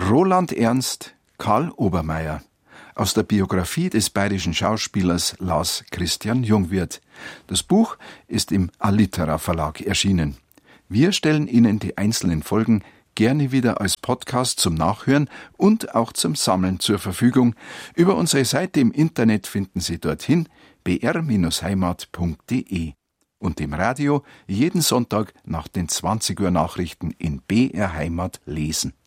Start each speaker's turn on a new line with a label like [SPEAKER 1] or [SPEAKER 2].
[SPEAKER 1] Roland Ernst, Karl Obermaier. Aus der Biografie des bayerischen Schauspielers Lars Christian Jungwirth. Das Buch ist im Allitera Verlag erschienen. Wir stellen Ihnen die einzelnen Folgen gerne wieder als Podcast zum Nachhören und auch zum Sammeln zur Verfügung. Über unsere Seite im Internet finden Sie dorthin br-heimat.de und im Radio jeden Sonntag nach den 20 Uhr Nachrichten in BR Heimat lesen.